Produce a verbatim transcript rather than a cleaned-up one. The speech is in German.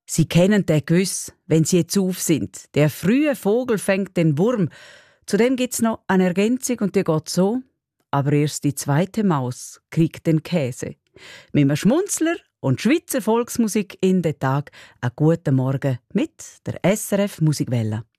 Sie kennen den gewiss, wenn sie jetzt auf sind. Der frühe Vogel fängt den Wurm. Zudem gibt's noch eine Ergänzung und die geht so. Aber erst die zweite Maus kriegt den Käse. Mit einem Schmunzler und Schweizer Volksmusik in den Tag. Einen guten Morgen mit der S R F Musikwelle.